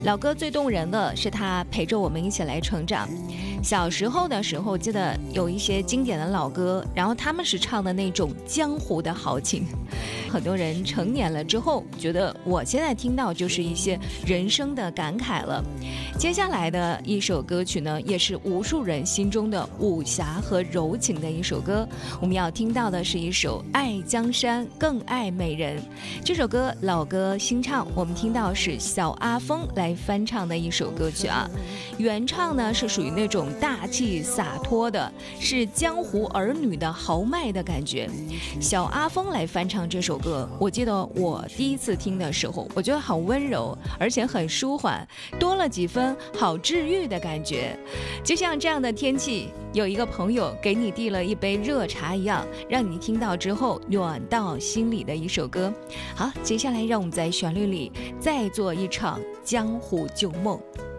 老歌最动人的是他陪着我们一起来成长。小时候的时候，记得有一些经典的老歌，然后他们是唱的那种江湖的豪情。很多人成年了之后，觉得我现在听到就是一些人生的感慨了。接下来的一首歌曲呢，也是无数人心中的武侠和柔情的一首歌。我们要听到的是一首《爱江山更爱美人》。这首歌老歌新唱，我们听到是小阿峰来翻唱的一首歌曲啊。原唱呢是属于那种大气洒脱的，是江湖儿女的豪迈的感觉。小阿峰来翻唱这首歌，我记得我第一次听的时候，我觉得好温柔，而且很舒缓，多了几分好治愈的感觉。就像这样的天气，有一个朋友给你递了一杯热茶一样，让你听到之后暖到心里的一首歌。好，接下来让我们在旋律里再做一场江湖旧梦。